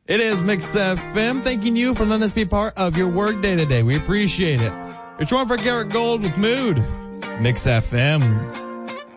It is Mix FM, thanking you for letting us be part of your work day today. We appreciate it. It's one for Garrett Gold with Mood. Mix FM.